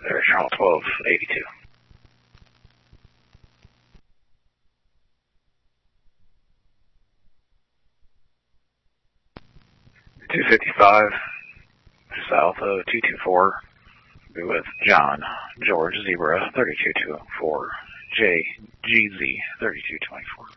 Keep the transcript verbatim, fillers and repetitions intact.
Air Channel twelve eighty-two. two fifty-five, south of two two four, be with John, George, Zebra, thirty-two two four, J, G Z, thirty-two twenty-four.